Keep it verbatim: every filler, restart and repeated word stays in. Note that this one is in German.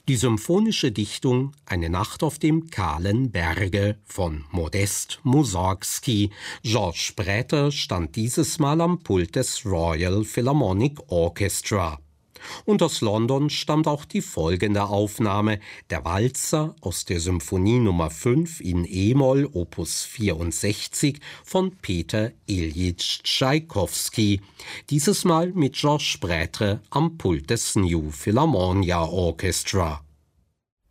Die symphonische Dichtung »Eine Nacht auf dem kahlen Berge« von Modest Mussorgsky. Georges Sträter stand dieses Mal am Pult des Royal Philharmonic Orchestra. Und aus London stammt auch die folgende Aufnahme, der Walzer aus der Symphonie Nummer fünf in E-Moll, Opus vierundsechzig von Peter Iljitsch Tschaikowski. Dieses Mal mit Georges Sträter am Pult des New Philharmonia Orchestra.